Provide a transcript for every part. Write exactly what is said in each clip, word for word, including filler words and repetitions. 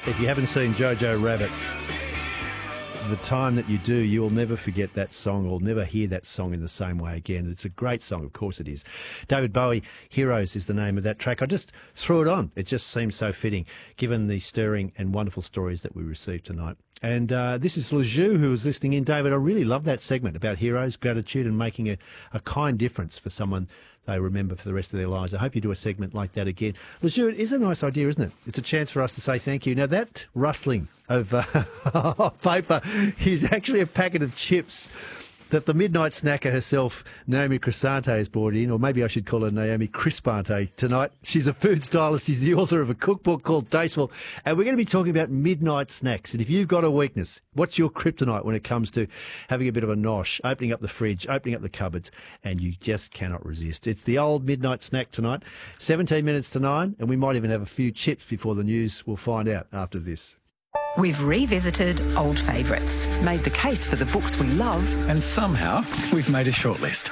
If you haven't seen Jojo Rabbit, the time that you do, you will never forget that song or never hear that song in the same way again. It's a great song, of course it is. David Bowie, Heroes is the name of that track. I just threw it on. It just seems so fitting, given the stirring and wonderful stories that we received tonight. And uh, this is Lejou who was listening in. David, I really love that segment about heroes, gratitude and making a, a kind difference for someone they remember for the rest of their lives. I hope you do a segment like that again. Lejou, it is a nice idea, isn't it? It's a chance for us to say thank you. Now, that rustling of uh, paper is actually a packet of chips that the midnight snacker herself, Naomi Crisante, has brought in, or maybe I should call her Naomi Crispante tonight. She's a food stylist. She's the author of a cookbook called Tasteful, and we're going to be talking about midnight snacks. And if you've got a weakness, what's your kryptonite when it comes to having a bit of a nosh, opening up the fridge, opening up the cupboards, and you just cannot resist? It's the old midnight snack tonight, seventeen minutes to nine, and we might even have a few chips before the news. We'll find out after this. We've revisited old favourites, made the case for the books we love, and somehow we've made a shortlist.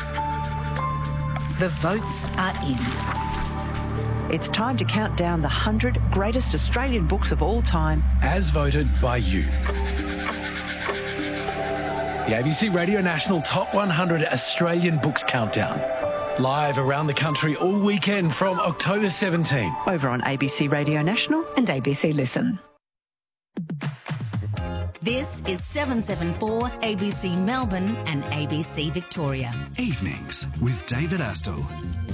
The votes are in. It's time to count down the one hundred greatest Australian books of all time, as voted by you. The A B C Radio National Top one hundred Australian Books Countdown. Live around the country all weekend from October seventeenth. Over on A B C Radio National and A B C Listen. This is seven seven four A B C Melbourne and A B C Victoria. Evenings with David Astle.